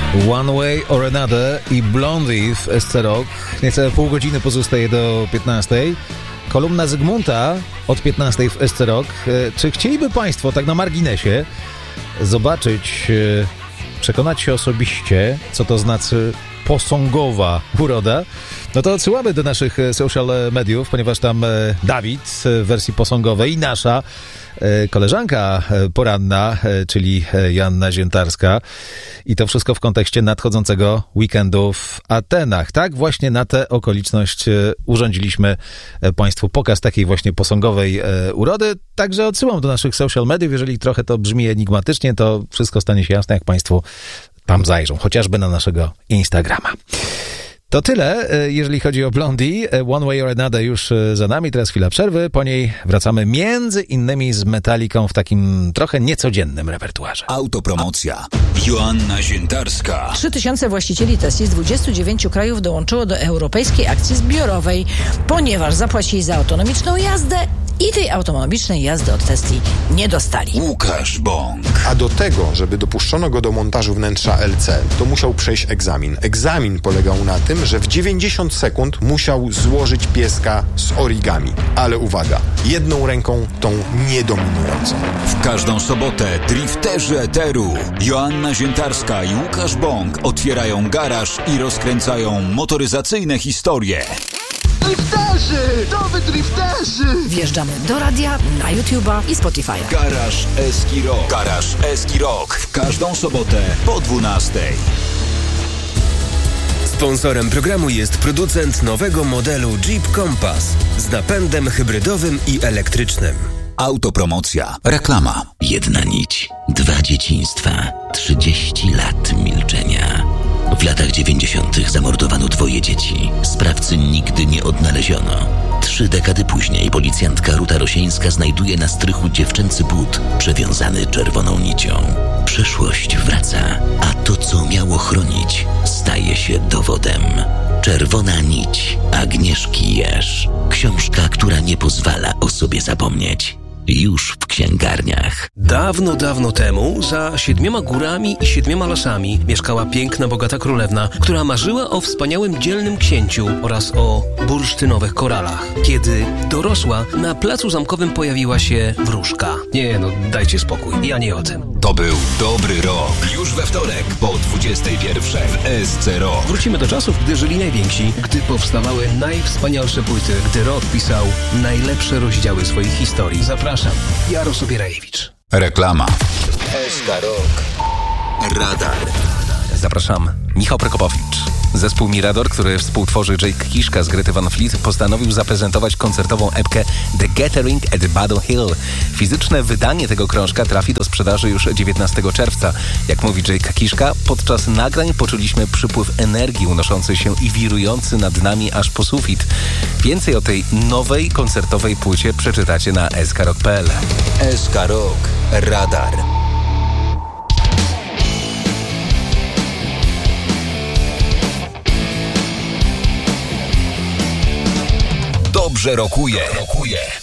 One Way or Another i Blondie w SC Rock. Niecałe pół godziny pozostaje do 15. Kolumna Zygmunta od 15 w SC Rock. Czy chcieliby Państwo, tak na marginesie, zobaczyć, przekonać się osobiście, co to znaczy posągowa uroda? No to odsyłamy do naszych social mediów, ponieważ tam Dawid w wersji posągowej i nasza koleżanka poranna, czyli Joanna Ziętarska. I to wszystko w kontekście nadchodzącego weekendu w Atenach. Tak właśnie na tę okoliczność urządziliśmy Państwu pokaz takiej właśnie posągowej urody. Także odsyłam do naszych social mediów. Jeżeli trochę to brzmi enigmatycznie, to wszystko stanie się jasne, jak Państwo tam zajrzą. Chociażby na naszego Instagrama. To tyle, jeżeli chodzi o Blondie. One Way or Another już za nami, teraz chwila przerwy. Po niej wracamy między innymi z Metallicą w takim trochę niecodziennym repertuarze. Autopromocja. Joanna Ziętarska. 3000 właścicieli Tesli z 29 krajów dołączyło do europejskiej akcji zbiorowej, ponieważ zapłacili za autonomiczną jazdę i tej autonomicznej jazdy od Tesli nie dostali. Łukasz Bąk. A do tego, żeby dopuszczono go do montażu wnętrza LC, to musiał przejść egzamin. Egzamin polegał na tym, że w 90 sekund musiał złożyć pieska z origami. Ale uwaga, jedną ręką tą niedominującą. W każdą sobotę drifterzy eteru Joanna Ziętarska i Łukasz Bąk otwierają garaż i rozkręcają motoryzacyjne historie. Drifterzy! To wy drifterzy! Wjeżdżamy do radia, na YouTube'a i Spotify'a. Garaż Eski Rock. Garaż Eski Rock. W każdą sobotę po 12. Sponsorem programu jest producent nowego modelu Jeep Compass z napędem hybrydowym i elektrycznym. Autopromocja. Reklama. Jedna nić, 2 dzieciństwa, 30 lat milczenia. W latach 90. zamordowano 2 dzieci. Sprawcy nigdy nie odnaleziono. 3 dekady później policjantka Ruta Rosieńska znajduje na strychu dziewczęcy but przewiązany czerwoną nicią. Przeszłość wraca, a to, co miało chronić, staje się dowodem. Czerwona nić Agnieszki Jerz. Książka, która nie pozwala o sobie zapomnieć. Już w księgarniach. Dawno, dawno temu, za 7 górami i 7 lasami mieszkała piękna, bogata królewna, która marzyła o wspaniałym, dzielnym księciu oraz o bursztynowych koralach. Kiedy dorosła, na placu zamkowym pojawiła się wróżka. Nie, no dajcie spokój, ja nie o tym. To był dobry rok. Już we wtorek po 21 w SC Rock. Wrócimy do czasów, gdy żyli najwięksi, gdy powstawały najwspanialsze płyty, gdy rock pisał najlepsze rozdziały swoich historii. Zapraszam, Jarosław Birajewicz. Reklama. SK Rock. Radar. Zapraszam, Michał Prokopowicz. Zespół Mirador, który współtworzy Jake Kiszka z Grety Van Fleet, postanowił zaprezentować koncertową epkę The Gathering at Battle Hill. Fizyczne wydanie tego krążka trafi do sprzedaży już 19 czerwca. Jak mówi Jake Kiszka, podczas nagrań poczuliśmy przypływ energii unoszący się i wirujący nad nami aż po sufit. Więcej o tej nowej koncertowej płycie przeczytacie na skrock.pl. SK Rock. Radar. Dobrze rokuje.